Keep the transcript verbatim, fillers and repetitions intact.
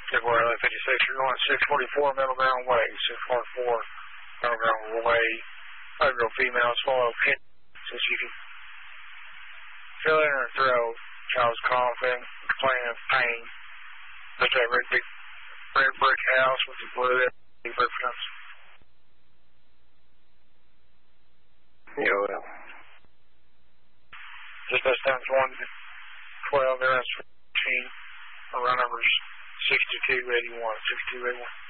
February fifty-six, you're going six forty-four Middle Ground Way, six forty-four Middle Ground Way. Other female swallow pit, says you can feel it in her throat. Child's coughing, complaining of pain. There's that red big red brick house with the blue brick fence. Yeah, well. Just us down to one twelve, there, that's fourteen. Our run number's sixty-two eighty-one, sixty-two eighty-one.